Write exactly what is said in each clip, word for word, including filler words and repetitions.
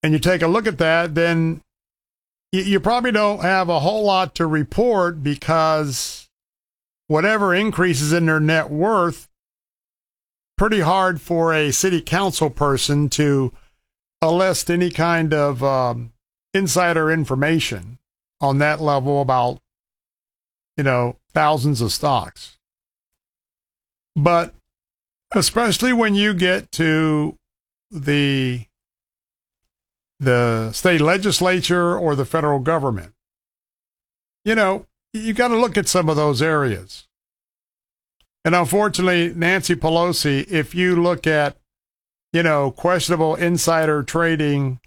and you take a look at that, then you, you probably don't have a whole lot to report, because whatever increases in their net worth, pretty hard for a city council person to elicit any kind of um, insider information on that level about, you know, thousands of stocks. But especially when you get to the the state legislature or the federal government, you know, you got to look at some of those areas. And unfortunately, Nancy Pelosi, if you look at, you know, questionable insider trading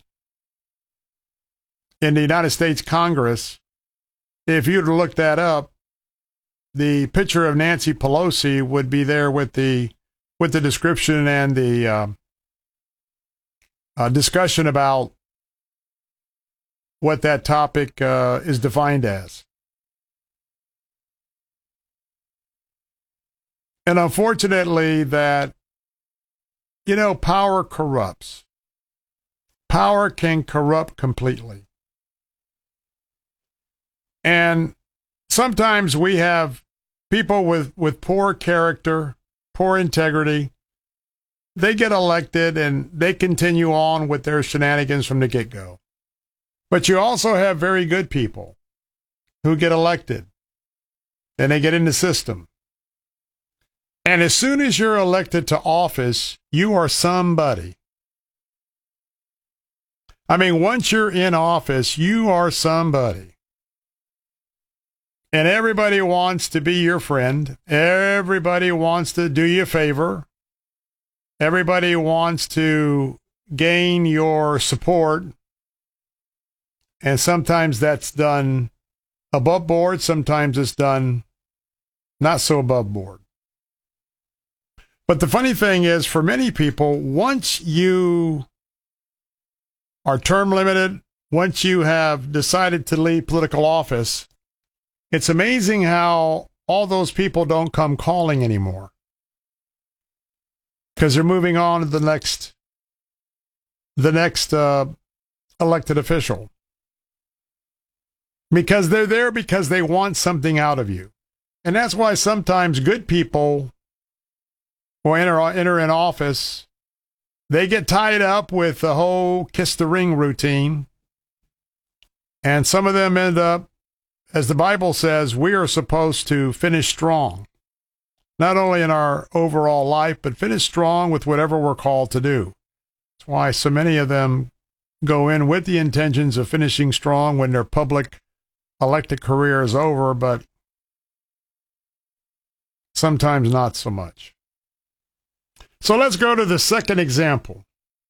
in the United States Congress, if you'd look that up, the picture of Nancy Pelosi would be there with the with the description and the uh, uh, discussion about what that topic uh, is defined as. And unfortunately, that, you know, power corrupts. Power can corrupt completely. And sometimes we have people with, with poor character, poor integrity. They get elected and they continue on with their shenanigans from the get-go. But you also have very good people who get elected and they get in the system. And as soon as you're elected to office, you are somebody. I mean, once you're in office, you are somebody. And everybody wants to be your friend. Everybody wants to do you a favor. Everybody wants to gain your support. And sometimes that's done above board. Sometimes it's done not so above board. But the funny thing is, for many people, once you are term limited, once you have decided to leave political office, it's amazing how all those people don't come calling anymore, because they're moving on to the next, the next uh, elected official, because they're there because they want something out of you. And that's why sometimes good people who enter, enter in office, they get tied up with the whole kiss the ring routine. And some of them end up, as the Bible says, we are supposed to finish strong, not only in our overall life, but finish strong with whatever we're called to do. That's why so many of them go in with the intentions of finishing strong when their public elected career is over, but sometimes not so much. So let's go to the second example.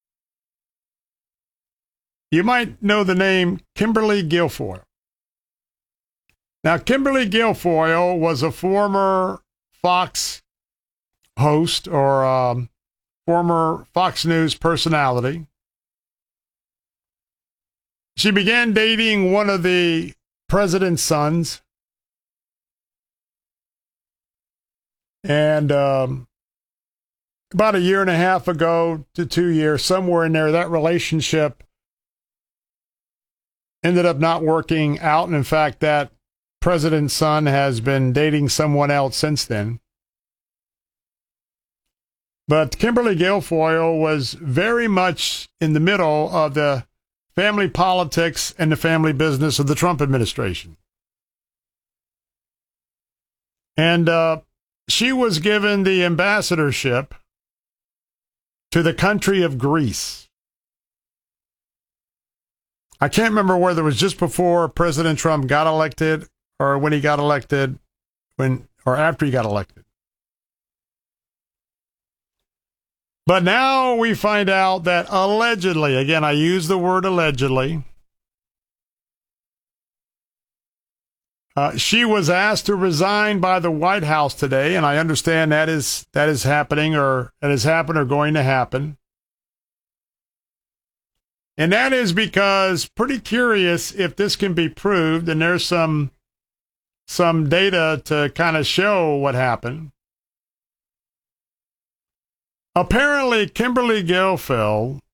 You might know the name Kimberly Guilfoyle. Now, Kimberly Guilfoyle was a former Fox host or um, former Fox News personality. She began dating one of the president's sons. And um, about a year and a half ago to two years, somewhere in there, that relationship ended up not working out. And in fact, that president's son has been dating someone else since then. But Kimberly Guilfoyle was very much in the middle of the family politics and the family business of the Trump administration. And uh, she was given the ambassadorship to the country of Greece. I can't remember whether it was just before President Trump got elected or when he got elected, when or after he got elected. But now we find out that allegedly, again, I use the word allegedly, uh, she was asked to resign by the White House today, and I understand that is that is happening or that has happened or going to happen. And that is because, pretty curious if this can be proved, and there's some some data to kind of show what happened. Apparently, Kimberly Guilfoyle